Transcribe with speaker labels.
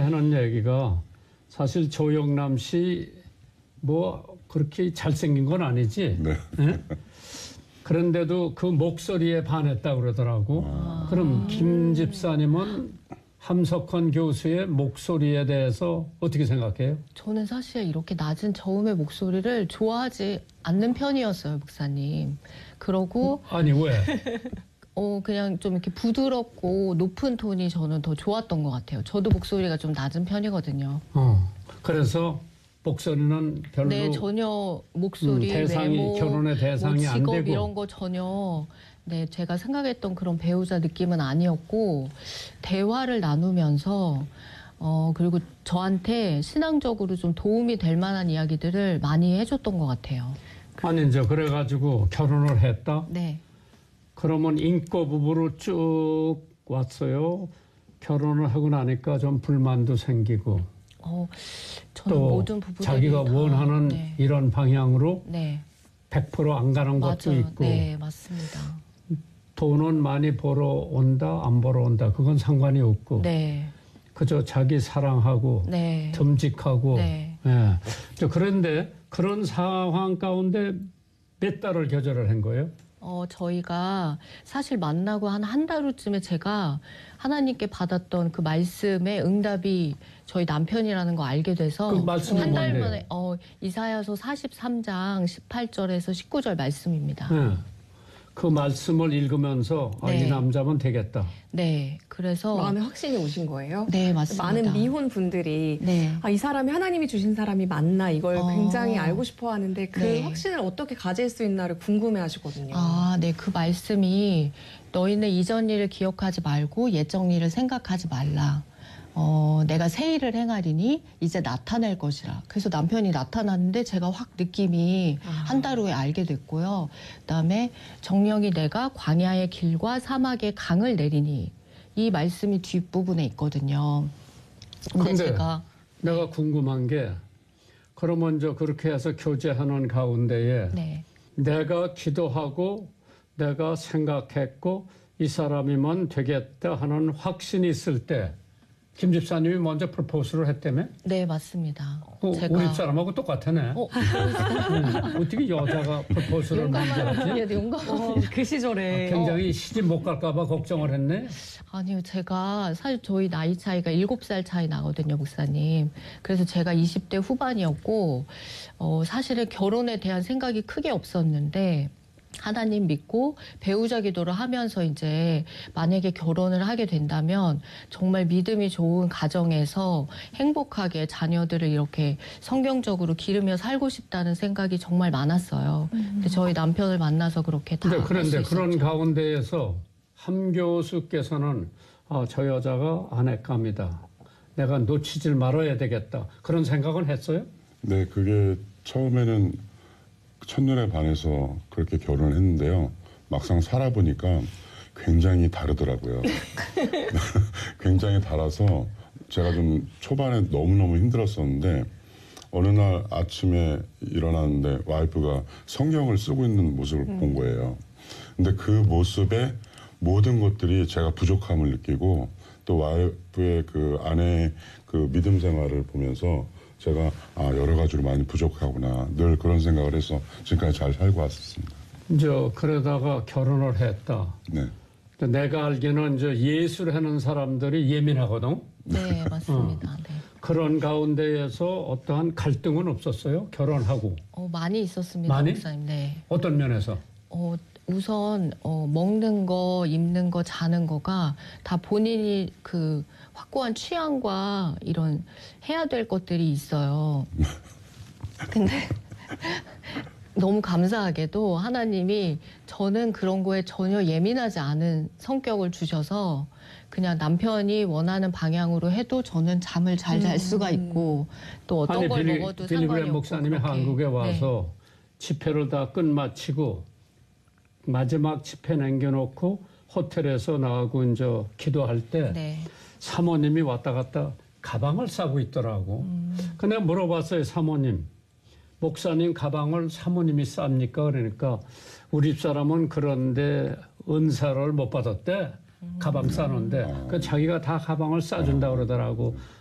Speaker 1: 하는 얘기가 사실 조영남 씨 뭐 그렇게 잘생긴 건 아니지.
Speaker 2: 네.
Speaker 1: 네? 그런데도 그 목소리에 반했다고 그러더라고. 그럼 김 집사님은 함석헌 교수의 목소리에 대해서 어떻게 생각해요?
Speaker 3: 저는 사실 이렇게 낮은 저음의 목소리를 좋아하지 않는 편이었어요, 목사님. 그러고
Speaker 1: 아니 왜?
Speaker 3: 그냥 좀 이렇게 부드럽고 높은 톤이 저는 더 좋았던 것 같아요. 저도 목소리가 좀 낮은 편이거든요.
Speaker 1: 그래서 목소리는 별로
Speaker 3: 네, 전혀 목소리,
Speaker 1: 대상이,
Speaker 3: 외모,
Speaker 1: 결혼의 대상이
Speaker 3: 뭐
Speaker 1: 안
Speaker 3: 직업
Speaker 1: 되고
Speaker 3: 이런 거 전혀 네, 제가 생각했던 그런 배우자 느낌은 아니었고 대화를 나누면서 그리고 저한테 신앙적으로 좀 도움이 될 만한 이야기들을 많이 해줬던 것 같아요.
Speaker 1: 아니 이제 그래가지고 결혼을 했다?
Speaker 3: 네.
Speaker 1: 그러면 인과 부부로 쭉 왔어요. 결혼을 하고 나니까 좀 불만도 생기고
Speaker 3: 저는
Speaker 1: 또
Speaker 3: 모든 부부들이
Speaker 1: 자기가
Speaker 3: 다,
Speaker 1: 원하는
Speaker 3: 네.
Speaker 1: 이런 방향으로
Speaker 3: 네.
Speaker 1: 100%안 가는 것도
Speaker 3: 맞아요.
Speaker 1: 있고
Speaker 3: 네, 맞습니다.
Speaker 1: 돈은 많이 벌어 온다 안 벌어 온다 그건 상관이 없고
Speaker 3: 네.
Speaker 1: 그저 자기 사랑하고
Speaker 3: 네.
Speaker 1: 듬직하고
Speaker 3: 네.
Speaker 1: 예. 그런데 그런 상황 가운데 몇 달을 교제를 한 거예요?
Speaker 3: 저희가 사실 만나고 한 달 후쯤에 제가 하나님께 받았던 그 말씀의 응답이 저희 남편이라는 거 알게 돼서
Speaker 1: 그 말씀이
Speaker 3: 한 달
Speaker 1: 뭔데요?
Speaker 3: 만에 이사야서 43장 18절에서 19절 말씀입니다.
Speaker 1: 예. 그 말씀을 읽으면서
Speaker 3: 네.
Speaker 1: 이 남자면 되겠다.
Speaker 3: 네, 그래서
Speaker 4: 마음에 확신이 오신 거예요?
Speaker 3: 네, 맞습니다.
Speaker 4: 많은 미혼 분들이
Speaker 3: 네.
Speaker 4: 이 사람이 하나님이 주신 사람이 맞나 이걸 굉장히 알고 싶어 하는데 그
Speaker 3: 네.
Speaker 4: 확신을 어떻게 가질 수 있나를 궁금해 하시거든요.
Speaker 3: 네, 그 말씀이 너희는 이전 일을 기억하지 말고 예정 일을 생각하지 말라. 내가 새 일을 행하리니 이제 나타낼 것이라. 그래서 남편이 나타났는데 제가 확 느낌이 한 달 후에 알게 됐고요. 그다음에 정령이 내가 광야의 길과 사막의 강을 내리니 이 말씀이 뒷부분에 있거든요. 근데 제가
Speaker 1: 내가 궁금한 게 그러면 그렇게 해서 교제하는 가운데에
Speaker 3: 네.
Speaker 1: 내가 기도하고 내가 생각했고 이 사람이면 되겠다 하는 확신이 있을 때 김 집사님이 먼저 프로포즈를 했다며?
Speaker 3: 네, 맞습니다.
Speaker 1: 우리 집사람하고 똑같네. 어떻게 여자가 프로포즈를 먼저 하지?
Speaker 4: 그 시절에
Speaker 1: 굉장히 시집 못 갈까 봐 걱정을 했네.
Speaker 3: 아니요, 제가 사실 저희 나이 차이가 7살 차이 나거든요, 목사님. 그래서 제가 20대 후반이었고 사실은 결혼에 대한 생각이 크게 없었는데 하나님 믿고 배우자 기도를 하면서 이제 만약에 결혼을 하게 된다면 정말 믿음이 좋은 가정에서 행복하게 자녀들을 이렇게 성경적으로 기르며 살고 싶다는 생각이 정말 많았어요. 근데 저희 남편을 만나서 그렇게 다 할 수
Speaker 1: 그런데
Speaker 3: 있었죠.
Speaker 1: 그런 가운데에서 함 교수께서는 저 여자가 아내감이다. 내가 놓치질 말아야 되겠다. 그런 생각은 했어요?
Speaker 2: 네, 그게 처음에는 첫눈에 반해서 그렇게 결혼을 했는데요. 막상 살아보니까 굉장히 다르더라고요. 굉장히 달아서 제가 좀 초반에 너무너무 힘들었었는데 어느 날 아침에 일어났는데 와이프가 성경을 쓰고 있는 모습을 본 거예요. 근데 그 모습에 모든 것들이 제가 부족함을 느끼고 또 와이프의 그 아내의 그 믿음 생활을 보면서 제가 여러 가지로 많이 부족하구나 늘 그런 생각을 해서 지금까지 잘 살고 왔었습니다.
Speaker 1: 그러다가 결혼을 했다.
Speaker 2: 네.
Speaker 1: 내가 알기는 예술 하는 사람들이 예민하거든.
Speaker 3: 네, 맞습니다. 네.
Speaker 1: 그런 가운데에서 어떠한 갈등은 없었어요? 결혼하고.
Speaker 3: 많이 있었습니다,
Speaker 1: 많이?
Speaker 3: 목사님. 네.
Speaker 1: 어떤 면에서?
Speaker 3: 우선 먹는 거, 입는 거, 자는 거가 다 본인이 그 확고한 취향과 이런 해야 될 것들이 있어요. 근데 너무 감사하게도 하나님이 저는 그런 거에 전혀 예민하지 않은 성격을 주셔서 그냥 남편이 원하는 방향으로 해도 저는 잠을 잘 잘 수가 있고 또 어떤 걸 먹어도 상관이
Speaker 1: 빌리그램
Speaker 3: 없고
Speaker 1: 목사님이
Speaker 3: 그렇게.
Speaker 1: 한국에 와서 집회를 다 끝마치고 마지막 집회 남겨놓고 호텔에서 나가고 기도할 때
Speaker 3: 네.
Speaker 1: 사모님이 왔다 갔다 가방을 싸고 있더라고. 근데 물어봤어요, 사모님. 목사님 가방을 사모님이 쌉니까? 그러니까 우리 집사람은 그런데 은사를 못 받았대. 가방 싸는데 그 자기가 다 가방을 싸준다 그러더라고.